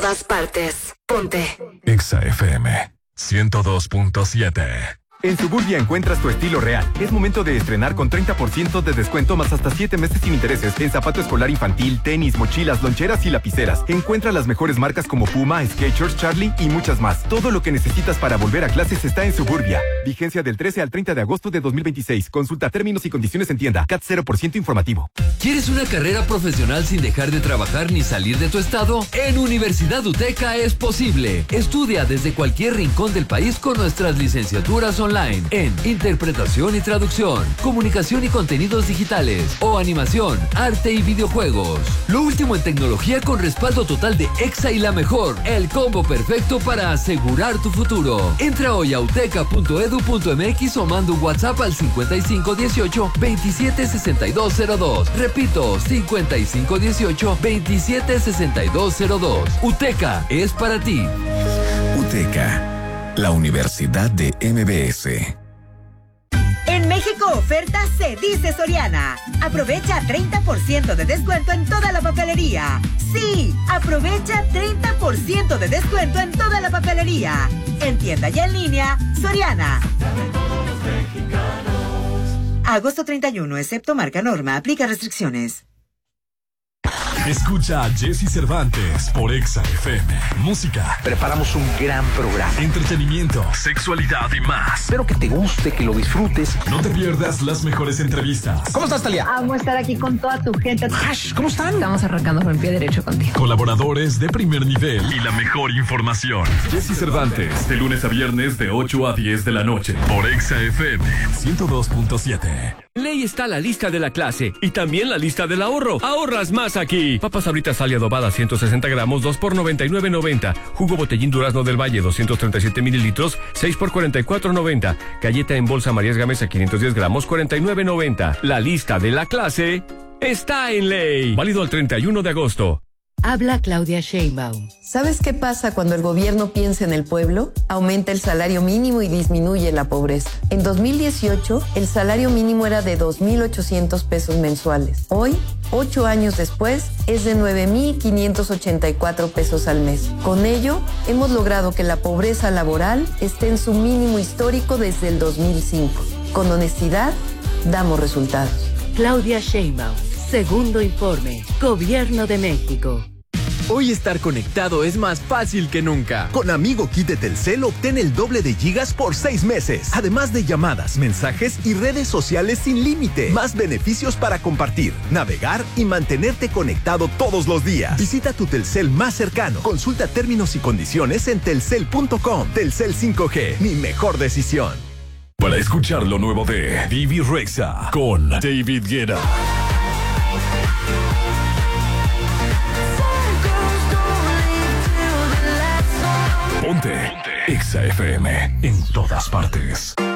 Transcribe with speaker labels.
Speaker 1: todas partes. Ponte
Speaker 2: Exa FM 102.7.
Speaker 3: En Suburbia encuentras tu estilo real. Es momento de estrenar con 30% de descuento más hasta 7 meses sin intereses en zapato escolar infantil, tenis, mochilas, loncheras y lapiceras. Encuentra las mejores marcas como Puma, Skechers, Charlie y muchas más. Todo lo que necesitas para volver a clases está en Suburbia. Vigencia del 13 al 30 de agosto de 2026. Consulta términos y condiciones en tienda. CAT 0% informativo.
Speaker 4: ¿Quieres una carrera profesional sin dejar de trabajar ni salir de tu estado? En Universidad UTECA es posible. Estudia desde cualquier rincón del país con nuestras licenciaturas online en interpretación y traducción, comunicación y contenidos digitales o animación, arte y videojuegos. Lo último en tecnología con respaldo total de Exa y la mejor. El combo perfecto para asegurar tu futuro. Entra hoy a uteca.edu.mx o manda un WhatsApp al 5518-276202. Repito, 5518-276202. UTECA es para ti.
Speaker 2: UTECA, la Universidad de MBS.
Speaker 5: En México oferta se dice Soriana. Aprovecha 30% de descuento en toda la papelería. Sí, aprovecha 30% de descuento en toda la papelería. En tienda y en línea, Soriana. Agosto 31, excepto marca Norma, aplica restricciones.
Speaker 2: Escucha a Jesse Cervantes por Exa FM. Música.
Speaker 6: Preparamos un gran programa.
Speaker 2: Entretenimiento, sexualidad y más.
Speaker 6: Espero que te guste, que lo disfrutes.
Speaker 2: No te pierdas las mejores entrevistas.
Speaker 6: ¿Cómo estás, Talia?
Speaker 7: Amo estar aquí con toda tu gente.
Speaker 6: Ash, ¿cómo están?
Speaker 7: Estamos arrancando con el pie derecho contigo.
Speaker 2: Colaboradores de primer nivel y la mejor información. Jesse Cervantes, de lunes a viernes de 8 a 10 de la noche. Por Exa FM 102.7.
Speaker 8: Ley está la lista de la clase y también la lista del ahorro. Ahorras más aquí. Papas Sabritas Salia adobada 160 gramos, 2 por $99.90. Jugo Botellín Durazno del Valle 237 mililitros, 6 por $44.90. Galleta en bolsa Marías Gamesa 510 gramos, $49.90. La lista de la clase está en Ley. Válido al 31 de agosto.
Speaker 9: Habla Claudia Sheinbaum. ¿Sabes qué pasa cuando el gobierno piensa en el pueblo? Aumenta el salario mínimo y disminuye la pobreza. En 2018, el salario mínimo era de 2,800 pesos mensuales. Hoy, 8 años después, es de 9,584 pesos al mes. Con ello, hemos logrado que la pobreza laboral esté en su mínimo histórico desde el 2005. Con honestidad, damos resultados.
Speaker 10: Claudia Sheinbaum. Segundo informe. Gobierno de México.
Speaker 11: Hoy estar conectado es más fácil que nunca.
Speaker 12: Con Amigo Kit de Telcel obtén el doble de gigas por 6 meses. Además de llamadas, mensajes y redes sociales sin límite. Más beneficios para compartir, navegar y mantenerte conectado todos los días. Visita tu Telcel más cercano. Consulta términos y condiciones en telcel.com. Telcel 5G, mi mejor decisión.
Speaker 2: Para escuchar lo nuevo de Vivi Rexa con David Guetta. Ponte Exa FM en todas partes.